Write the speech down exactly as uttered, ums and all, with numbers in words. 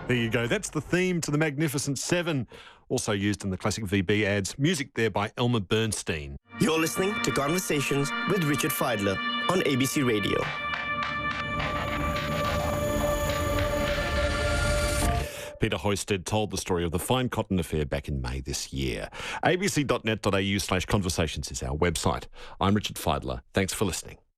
There you go. That's the theme to the Magnificent Seven, also used in the classic V B ads. Music there by Elmer Bernstein. You're listening to Conversations with Richard Fidler on A B C Radio. Peter Hoysted told the story of the Fine Cotton Affair back in May this year. a b c dot net dot a u slash conversations is our website. I'm Richard Fidler. Thanks for listening.